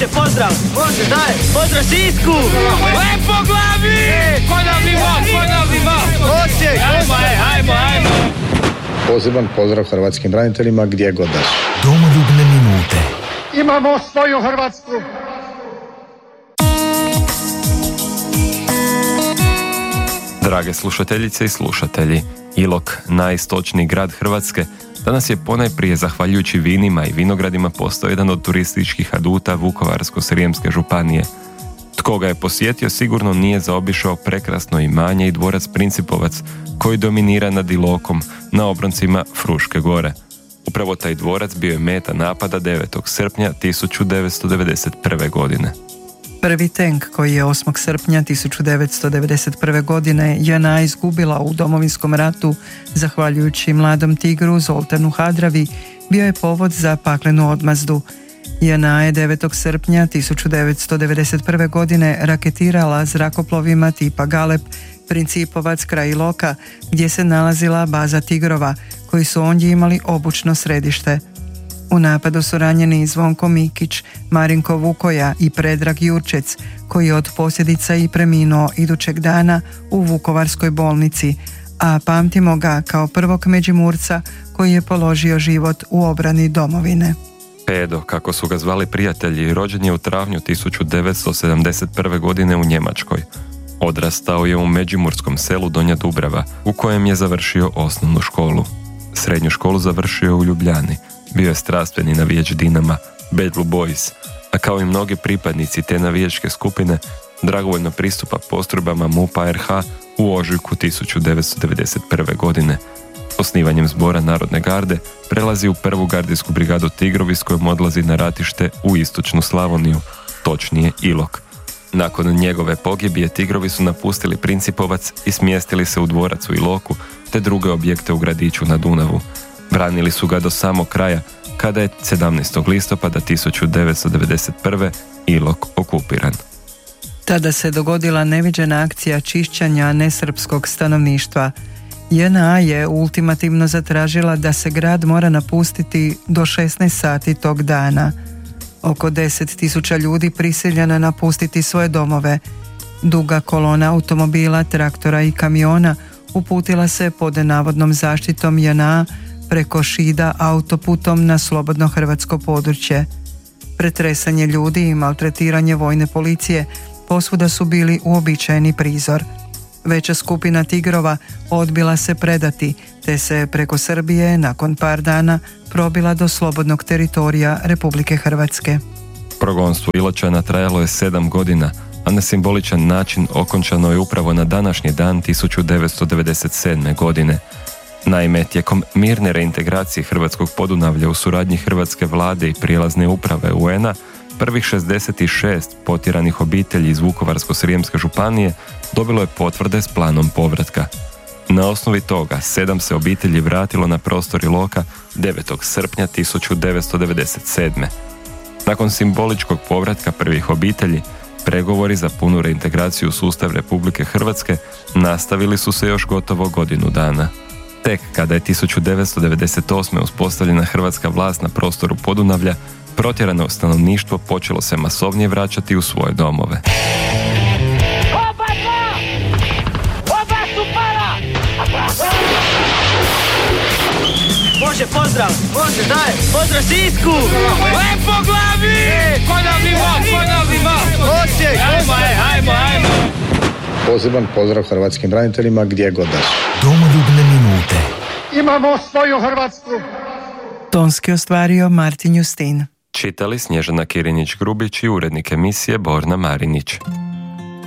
Može, pozdrav! Može, daj! Pozdrav Sisku! Lepo glavi! Ponovni vod! Osijek! Ajmo! Poseban pozdrav hrvatskim braniteljima gdje god da su. Domoljubne minute. Imamo svoju Hrvatsku. Drage slušateljice i slušatelji, Ilok, najistočniji grad Hrvatske, danas je ponajprije zahvaljujući vinima i vinogradima postao jedan od turističkih aduta Vukovarsko-srijemske županije. Tko ga je posjetio sigurno nije zaobišao prekrasno imanje i dvorac Principovac koji dominira nad Ilokom na obroncima Fruške gore. Upravo taj dvorac bio je meta napada 9. srpnja 1991. godine. Prvi tank koji je 8. srpnja 1991. godine JNA izgubila u Domovinskom ratu, zahvaljujući mladom tigru Zoltanu Hadravi, bio je povod za paklenu odmazdu. JNA je 9. srpnja 1991. godine raketirala zrakoplovima tipa Galeb Principovac kraj Iloka, gdje se nalazila baza tigrova, koji su ondje imali obučno središte. U napadu su ranjeni Zvonko Mikić, Marinko Vukoja i Predrag Jurčec, koji je od posljedica i preminuo idućeg dana u Vukovarskoj bolnici, a pamtimo ga kao prvog Međimurca koji je položio život u obrani domovine. Pedo, kako su ga zvali prijatelji, rođen je u travnju 1971. godine u Njemačkoj. Odrastao je u međimurskom selu Donja Dubrava, u kojem je završio osnovnu školu. Srednju školu završio u Ljubljani. Bio je strastveni navijač Dinama, Bad Blue Boys, a kao i mnogi pripadnici te navijačke skupine, dragovoljno pristupa postrojbama MUP-a RH u ožujku 1991. godine. Osnivanjem zbora Narodne garde prelazi u prvu gardijsku brigadu Tigrovi s kojom odlazi na ratište u istočnu Slavoniju, točnije Ilok. Nakon njegove pogibije Tigrovi su napustili Principovac i smjestili se u dvorac u Iloku te druge objekte u gradiću na Dunavu. Branili su ga do samog kraja, kada je 17. listopada 1991. Ilok okupiran. Tada se dogodila neviđena akcija čišćanja nesrpskog stanovništva. JNA je ultimativno zatražila da se grad mora napustiti do 16 sati tog dana. Oko 10.000 ljudi prisiljeno napustiti svoje domove. Duga kolona automobila, traktora i kamiona uputila se pod navodnom zaštitom JNA preko Šida autoputom na slobodno hrvatsko područje. Pretresanje ljudi i maltretiranje vojne policije posvuda su bili uobičajeni prizor. Veća skupina tigrova odbila se predati, te se preko Srbije nakon par dana probila do slobodnog teritorija Republike Hrvatske. Progonstvo Iločana trajalo je 7 godina, a na simboličan način okončano je upravo na današnji dan 1997. godine. Naime, tijekom mirne reintegracije Hrvatskog Podunavlja u suradnji Hrvatske vlade i prijelazne uprave UN-a, prvih 66 potjeranih obitelji iz Vukovarsko-srijemske županije dobilo je potvrde s planom povratka. Na osnovi toga 7 se obitelji vratilo na prostor Iloka 9. srpnja 1997. Nakon simboličkog povratka prvih obitelji, pregovori za punu reintegraciju u sustav Republike Hrvatske nastavili su se još gotovo godinu dana. Tek kada je 1998. uspostavljena hrvatska vlast na prostoru Podunavlja, protjerano stanovništvo počelo se masovnije vraćati u svoje domove. Može, pozdrav! Može, daj! Pozdrav Sisku! Lepo glavi! Ponovni vod! Osijek! Ajmo! Poseban pozdrav hrvatskim braniteljima gdje god da su. Domoljubne minute. Imamo svoju Hrvatsku. Tonski ostvario Martin Justin. Čitali Snježana Kirinić-Grubić i urednik emisije Borna Marinić.